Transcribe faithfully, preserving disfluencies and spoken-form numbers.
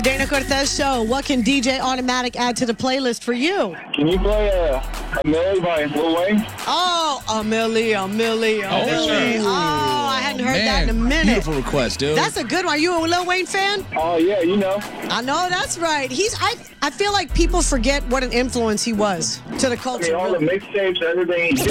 Dana Cortez Show. What can D J Automatic add to the playlist for you? Can you play uh, a Millie by Lil Wayne? Oh, a Millie, a Millie, a Oh, Millie. sure. Oh, I hadn't heard Man, that in a minute. Beautiful request, dude. That's a good one. Are you a Lil Wayne fan? Oh, yeah, you know. I know, that's right. He's. I. I feel like people forget what an influence he was to the I culture. mean, all the really. mixtapes, everything.